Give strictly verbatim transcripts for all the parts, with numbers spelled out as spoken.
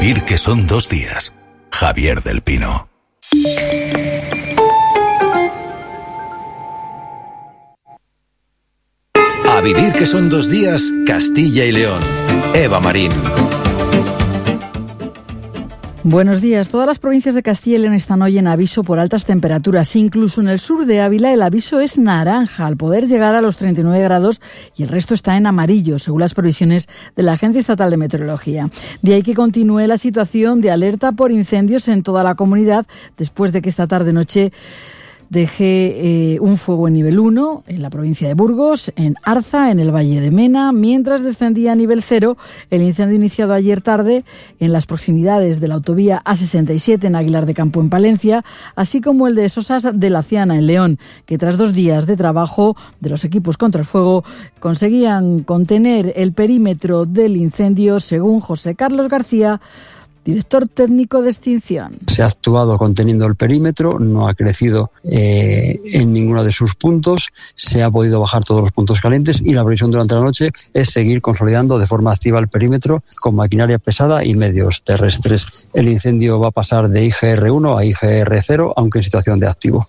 vivir que son dos días. Javier del Pino. A vivir que son dos días, Castilla y León. Eva Marín. Buenos días. Todas las provincias de Castilla y León están hoy en aviso por altas temperaturas. Incluso en el sur de Ávila el aviso es naranja, al poder llegar a los treinta y nueve grados, y el resto está en amarillo, según las previsiones de la Agencia Estatal de Meteorología. De ahí que continúe la situación de alerta por incendios en toda la comunidad, después de que esta tarde-noche dejé eh, un fuego en nivel uno en la provincia de Burgos, en Arza, en el Valle de Mena, mientras descendía a nivel cero el incendio iniciado ayer tarde en las proximidades de la autovía A sesenta y siete en Aguilar de Campo, en Palencia, así como el de Sosas de la Ciana, en León, que tras dos días de trabajo de los equipos contra el fuego conseguían contener el perímetro del incendio, según José Carlos García, director técnico de extinción. Se ha actuado conteniendo el perímetro, no ha crecido eh, en ninguno de sus puntos, se ha podido bajar todos los puntos calientes y la previsión durante la noche es seguir consolidando de forma activa el perímetro con maquinaria pesada y medios terrestres. El incendio va a pasar de I G R uno a I G R cero, aunque en situación de activo.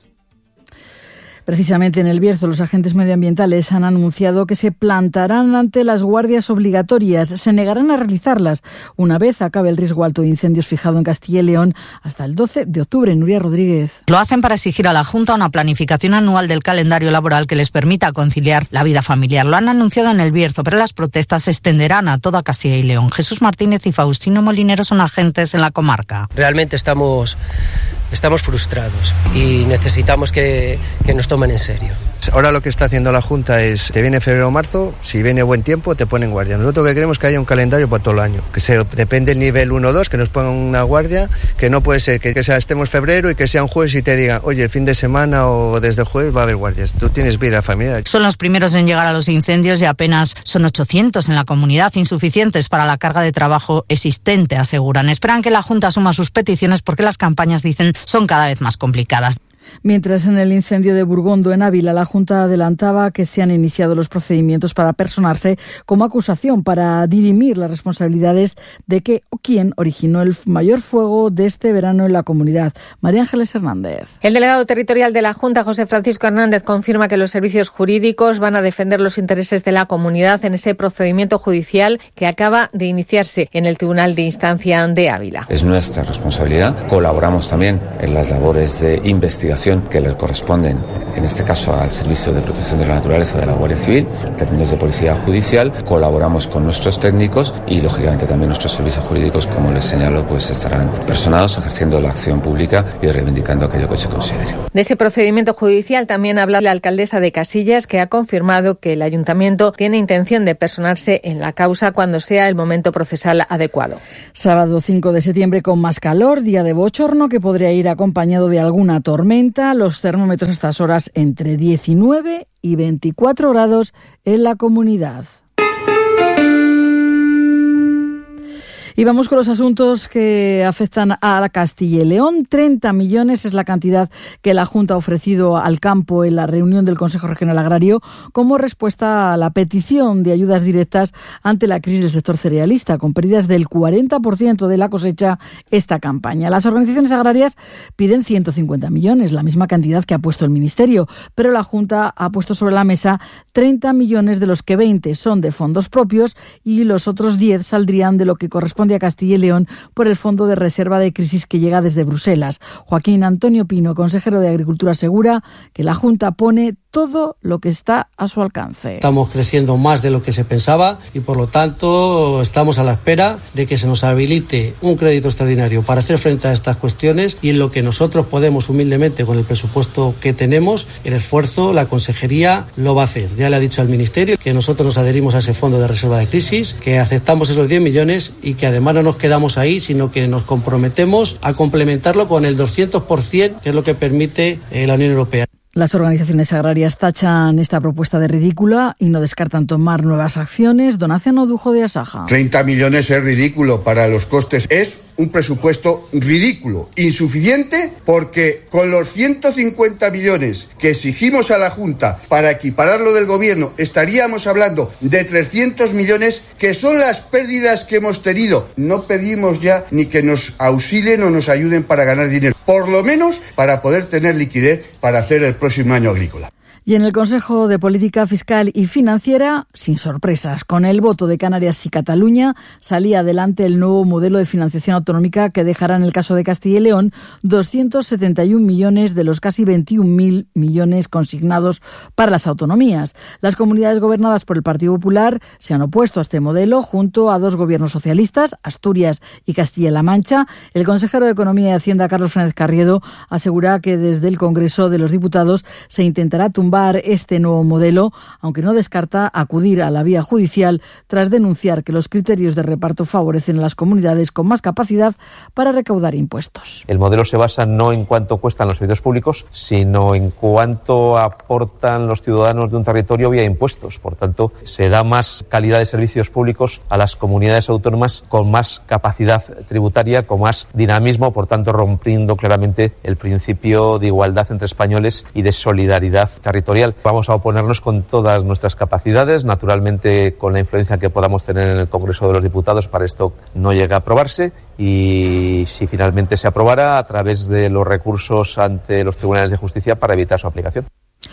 Precisamente en El Bierzo, los agentes medioambientales han anunciado que se plantarán ante las guardias obligatorias, se negarán a realizarlas una vez acabe el riesgo alto de incendios fijado en Castilla y León hasta el doce de octubre. Nuria Rodríguez. Lo hacen para exigir a la Junta una planificación anual del calendario laboral que les permita conciliar la vida familiar. Lo han anunciado en El Bierzo, pero las protestas se extenderán a toda Castilla y León. Jesús Martínez y Faustino Molinero son agentes en la comarca. Realmente estamos, estamos frustrados y necesitamos que, que nos tomen en serio. Ahora lo que está haciendo la Junta es, te viene febrero o marzo, si viene buen tiempo te ponen guardia. Nosotros lo que queremos es que haya un calendario para todo el año, que se depende del nivel uno o dos, que nos pongan una guardia, que no puede ser que, que sea, estemos febrero y que sea un jueves y te digan, oye, el fin de semana o desde el jueves va a haber guardias. Tú tienes vida familiar. Son los primeros en llegar a los incendios y apenas son ochocientos en la comunidad, insuficientes para la carga de trabajo existente, aseguran. Esperan que la Junta asuma sus peticiones porque las campañas, dicen, son cada vez más complicadas. Mientras en el incendio de Burgondo, en Ávila, la Junta adelantaba que se han iniciado los procedimientos para personarse como acusación para dirimir las responsabilidades de qué o quién originó el mayor fuego de este verano en la comunidad. María Ángeles Hernández. El delegado territorial de la Junta, José Francisco Hernández, confirma que los servicios jurídicos van a defender los intereses de la comunidad en ese procedimiento judicial que acaba de iniciarse en el Tribunal de Instancia de Ávila. Es nuestra responsabilidad. Colaboramos también en las labores de investigación que les corresponden, en este caso al Servicio de Protección de la Naturaleza de la Guardia Civil, en términos de policía judicial. Colaboramos con nuestros técnicos y, lógicamente, también nuestros servicios jurídicos, como les señalo, pues estarán personados ejerciendo la acción pública y reivindicando aquello que se considere. De ese procedimiento judicial también habla la alcaldesa de Casillas, que ha confirmado que el ayuntamiento tiene intención de personarse en la causa cuando sea el momento procesal adecuado. Sábado cinco de septiembre con más calor, día de bochorno que podría ir acompañado de alguna tormenta. Los termómetros a estas horas entre diecinueve y veinticuatro grados en la comunidad. Y vamos con los asuntos que afectan a Castilla y León. treinta millones es la cantidad que la Junta ha ofrecido al campo en la reunión del Consejo Regional Agrario como respuesta a la petición de ayudas directas ante la crisis del sector cerealista, con pérdidas del cuarenta por ciento de la cosecha esta campaña. Las organizaciones agrarias piden ciento cincuenta millones, la misma cantidad que ha puesto el Ministerio, pero la Junta ha puesto sobre la mesa treinta millones, de los que veinte son de fondos propios y los otros diez saldrían de lo que corresponde a Castilla y León por el Fondo de Reserva de Crisis que llega desde Bruselas. Joaquín Antonio Pino, consejero de Agricultura, asegura que la Junta pone todo lo que está a su alcance. Estamos creciendo más de lo que se pensaba y, por lo tanto, estamos a la espera de que se nos habilite un crédito extraordinario para hacer frente a estas cuestiones, y en lo que nosotros podemos humildemente, con el presupuesto que tenemos, el esfuerzo, la consejería lo va a hacer. Ya le ha dicho al Ministerio que nosotros nos adherimos a ese Fondo de Reserva de Crisis, que aceptamos esos diez millones y que además no nos quedamos ahí, sino que nos comprometemos a complementarlo con el doscientos por ciento, que es lo que permite eh, la Unión Europea. Las organizaciones agrarias tachan esta propuesta de ridícula y no descartan tomar nuevas acciones. Donación Odujo de Asaja. treinta millones es ridículo para los costes. Es un presupuesto ridículo, insuficiente, porque con los ciento cincuenta millones que exigimos a la Junta para equipararlo del Gobierno, estaríamos hablando de trescientos millones, que son las pérdidas que hemos tenido. No pedimos ya ni que nos auxilien o nos ayuden para ganar dinero, por lo menos para poder tener liquidez para hacer el próximo año agrícola. Y en el Consejo de Política Fiscal y Financiera, sin sorpresas, con el voto de Canarias y Cataluña, salía adelante el nuevo modelo de financiación autonómica que dejará en el caso de Castilla y León doscientos setenta y un millones de los casi veintiún mil millones consignados para las autonomías. Las comunidades gobernadas por el Partido Popular se han opuesto a este modelo junto a dos gobiernos socialistas, Asturias y Castilla-La Mancha. El consejero de Economía y Hacienda, Carlos Fernández Carriedo, asegura que desde el Congreso de los Diputados se intentará tumbar este nuevo modelo, aunque no descarta acudir a la vía judicial tras denunciar que los criterios de reparto favorecen a las comunidades con más capacidad para recaudar impuestos. El modelo se basa no en cuánto cuestan los servicios públicos, sino en cuánto aportan los ciudadanos de un territorio vía impuestos. Por tanto, se da más calidad de servicios públicos a las comunidades autónomas con más capacidad tributaria, con más dinamismo, por tanto rompiendo claramente el principio de igualdad entre españoles y de solidaridad territorial. Vamos a oponernos con todas nuestras capacidades, naturalmente con la influencia que podamos tener en el Congreso de los Diputados para esto no llegue a aprobarse, y si finalmente se aprobara, a través de los recursos ante los tribunales de justicia para evitar su aplicación.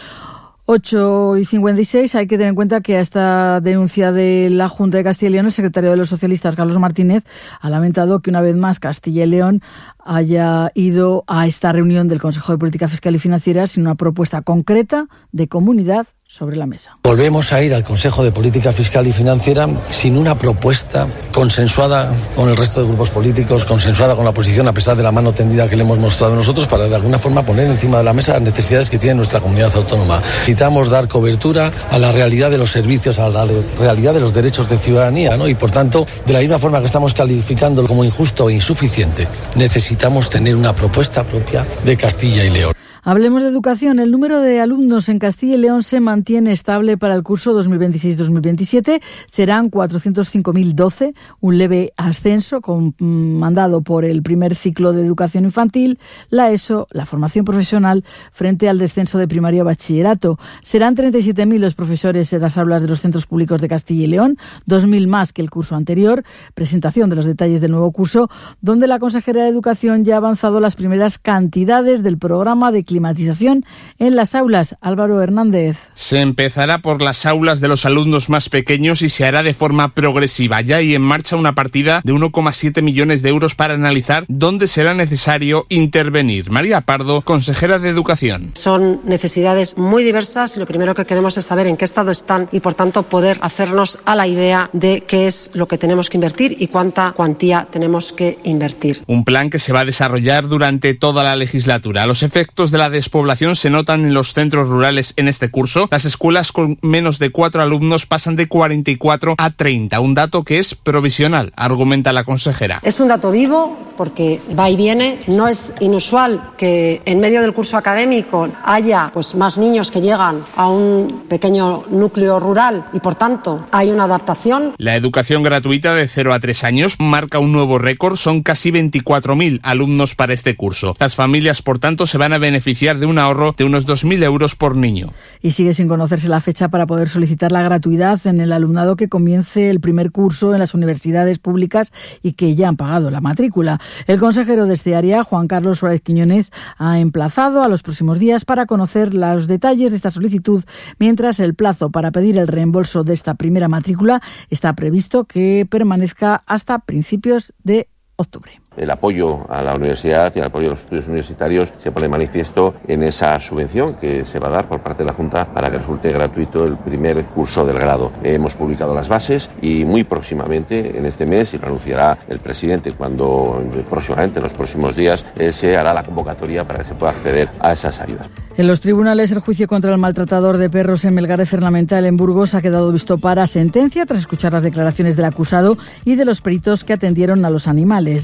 ocho y cincuenta y seis, hay que tener en cuenta que a esta denuncia de la Junta de Castilla y León, el secretario de los socialistas, Carlos Martínez, ha lamentado que una vez más Castilla y León haya ido a esta reunión del Consejo de Política Fiscal y Financiera sin una propuesta concreta de comunidad sobre la mesa. Volvemos a ir al Consejo de Política Fiscal y Financiera sin una propuesta consensuada con el resto de grupos políticos, consensuada con la oposición, a pesar de la mano tendida que le hemos mostrado nosotros, para de alguna forma poner encima de la mesa las necesidades que tiene nuestra comunidad autónoma. Necesitamos dar cobertura a la realidad de los servicios, a la realidad de los derechos de ciudadanía, ¿no? Y por tanto, de la misma forma que estamos calificándolo como injusto e insuficiente, necesitamos tener una propuesta propia de Castilla y León. Hablemos de educación. El número de alumnos en Castilla y León se mantiene estable para el curso dos mil veintiséis dos mil veintisiete. Serán cuatrocientos cinco mil doce, un leve ascenso con, mandado por el primer ciclo de educación infantil, la ESO, la formación profesional, frente al descenso de primaria bachillerato. Serán treinta y siete mil los profesores en las aulas de los centros públicos de Castilla y León, dos mil más que el curso anterior. Presentación de los detalles del nuevo curso, donde la consejera de Educación ya ha avanzado las primeras cantidades del programa de climatización en las aulas. Álvaro Hernández. Se empezará por las aulas de los alumnos más pequeños y se hará de forma progresiva. Ya hay en marcha una partida de uno coma siete millones de euros para analizar dónde será necesario intervenir. María Pardo, consejera de Educación. Son necesidades muy diversas y lo primero que queremos es saber en qué estado están y, por tanto, poder hacernos a la idea de qué es lo que tenemos que invertir y cuánta cuantía tenemos que invertir. Un plan que se va a desarrollar durante toda la legislatura. Los efectos de la despoblación se notan en los centros rurales en este curso. Las escuelas con menos de cuatro alumnos pasan de cuarenta y cuatro a treinta, un dato que es provisional, argumenta la consejera. Es un dato vivo porque va y viene. No es inusual que en medio del curso académico haya pues más niños que llegan a un pequeño núcleo rural y, por tanto, hay una adaptación. La educación gratuita de cero a tres años marca un nuevo récord. Son casi veinticuatro mil alumnos para este curso. Las familias, por tanto, se van a beneficiar de un ahorro de unos dos mil euros por niño. Y sigue sin conocerse la fecha para poder solicitar la gratuidad en el alumnado que comience el primer curso en las universidades públicas y que ya han pagado la matrícula. El consejero de este área, Juan Carlos Suárez Quiñones, ha emplazado a los próximos días para conocer los detalles de esta solicitud, mientras el plazo para pedir el reembolso de esta primera matrícula está previsto que permanezca hasta principios de octubre. El apoyo a la universidad y el apoyo a los estudios universitarios se pone manifiesto en esa subvención que se va a dar por parte de la Junta para que resulte gratuito el primer curso del grado. Hemos publicado las bases y muy próximamente, en este mes, y lo anunciará el presidente cuando próximamente, en los próximos días, eh, se hará la convocatoria para que se pueda acceder a esas ayudas. En los tribunales, el juicio contra el maltratador de perros en Melgar de Fernamental, en Burgos, ha quedado visto para sentencia tras escuchar las declaraciones del acusado y de los peritos que atendieron a los animales. Granja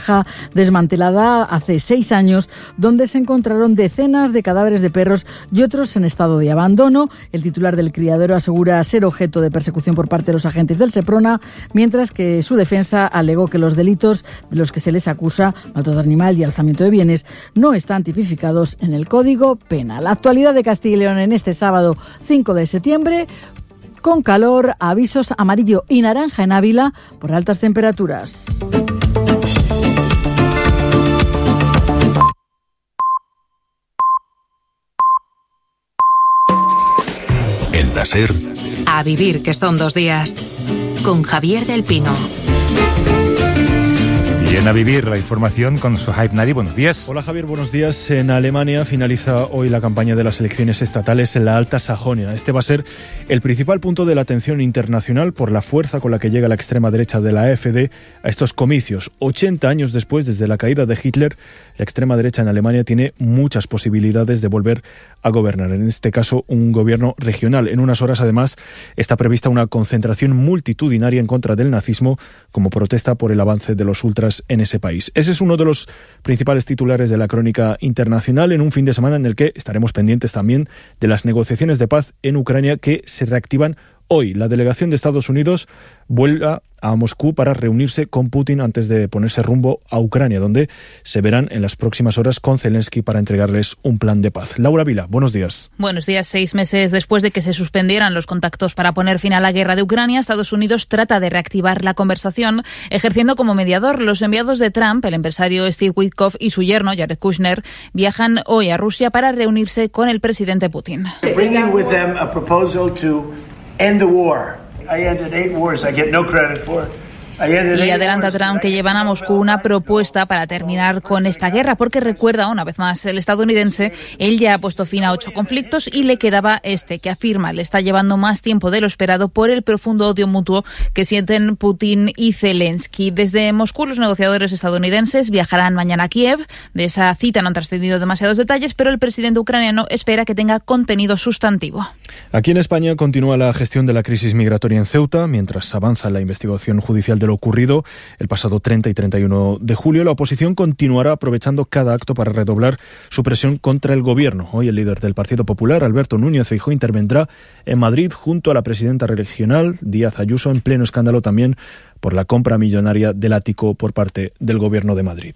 granja desmantelada hace seis años, donde se encontraron decenas de cadáveres de perros y otros en estado de abandono. El titular del criadero asegura ser objeto de persecución por parte de los agentes del Seprona, mientras que su defensa alegó que los delitos de los que se les acusa, maltrato animal y alzamiento de bienes, no están tipificados en el Código Penal. La actualidad de Castilla y León en este sábado cinco de septiembre, con calor, avisos amarillo y naranja en Ávila por altas temperaturas. En la SER. A vivir, que son dos días. Con Javier del Pino. Y en A Vivir, la información con Sohaib Nadi. Buenos días. Hola Javier, buenos días. En Alemania finaliza hoy la campaña de las elecciones estatales en la Alta Sajonia. Este va a ser el principal punto de la atención internacional por la fuerza con la que llega la extrema derecha de la AfD a estos comicios. ochenta años después, desde la caída de Hitler, la extrema derecha en Alemania tiene muchas posibilidades de volver a gobernar. En este caso, un gobierno regional. En unas horas, además, está prevista una concentración multitudinaria en contra del nazismo como protesta por el avance de los ultras en ese país. Ese es uno de los principales titulares de la crónica internacional en un fin de semana en el que estaremos pendientes también de las negociaciones de paz en Ucrania que se reactivan hoy. La delegación de Estados Unidos vuelve a Moscú para reunirse con Putin antes de ponerse rumbo a Ucrania, donde se verán en las próximas horas con Zelensky para entregarles un plan de paz. Laura Vila, buenos días. Buenos días. Seis meses después de que se suspendieran los contactos para poner fin a la guerra de Ucrania, Estados Unidos trata de reactivar la conversación, ejerciendo como mediador. Los enviados de Trump, el empresario Steve Witkoff y su yerno Jared Kushner, viajan hoy a Rusia para reunirse con el presidente Putin. Bringing with them a proposal to end the war. I ended eight wars. I get no credit for it. Y adelanta Trump que llevan a Moscú una propuesta para terminar con esta guerra, porque recuerda una vez más el estadounidense, él ya ha puesto fin a ocho conflictos y le quedaba este, que afirma le está llevando más tiempo de lo esperado por el profundo odio mutuo que sienten Putin y Zelensky. Desde Moscú, los negociadores estadounidenses viajarán mañana a Kiev. De esa cita no han trascendido demasiados detalles, pero el presidente ucraniano espera que tenga contenido sustantivo. Aquí en España continúa la gestión de la crisis migratoria en Ceuta, mientras avanza la investigación judicial de lo ocurrido el pasado treinta y treinta y uno de julio. La oposición continuará aprovechando cada acto para redoblar su presión contra el gobierno. Hoy el líder del Partido Popular, Alberto Núñez Feijóo, intervendrá en Madrid junto a la presidenta regional, Díaz Ayuso, en pleno escándalo también por la compra millonaria del ático por parte del gobierno de Madrid.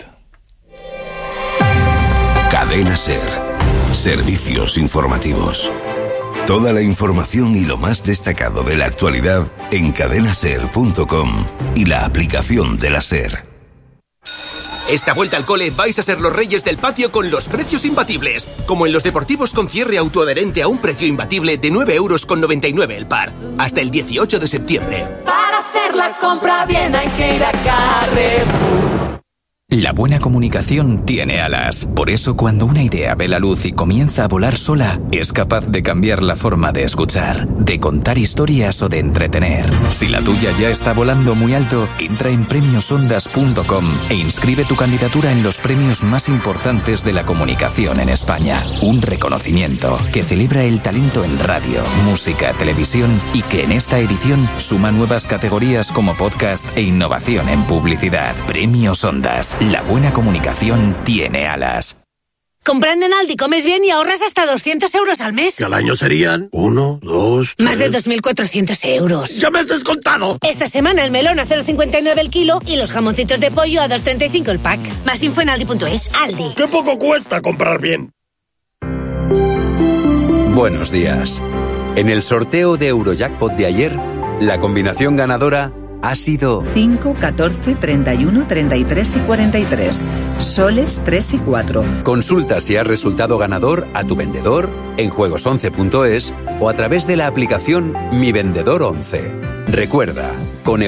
Cadena SER. Servicios informativos. Toda la información y lo más destacado de la actualidad en cadena ser punto com y la aplicación de la SER. Esta vuelta al cole vais a ser los reyes del patio con los precios imbatibles. Como en los deportivos con cierre autoadherente a un precio imbatible de nueve euros con noventa y nueve el par. Hasta el dieciocho de septiembre. Para hacer la compra bien hay que ir a Carrefour. La buena comunicación tiene alas. Por eso, cuando una idea ve la luz y comienza a volar sola, es capaz de cambiar la forma de escuchar, de contar historias o de entretener. Si la tuya ya está volando muy alto, entra en premios ondas punto com e inscribe tu candidatura en los premios más importantes de la comunicación en España. Un reconocimiento que celebra el talento en radio, música, televisión y que en esta edición suma nuevas categorías como podcast e innovación en publicidad. Premios Ondas. La buena comunicación tiene alas. Comprando en Aldi comes bien y ahorras hasta doscientos euros al mes. Que al año serían uno, dos, Más de dos mil cuatrocientos euros. ¡Ya me has descontado! Esta semana el melón a cero coma cincuenta y nueve el kilo y los jamoncitos de pollo a dos coma treinta y cinco el pack. Más info en aldi punto es. Aldi. ¡Qué poco cuesta comprar bien! Buenos días. En el sorteo de Eurojackpot de ayer, la combinación ganadora ha sido cinco, catorce, treinta y uno, treinta y tres y cuarenta y tres. Soles tres y cuatro. Consulta si has resultado ganador a tu vendedor en juegos once punto es o a través de la aplicación Mi Vendedor once. Recuerda, con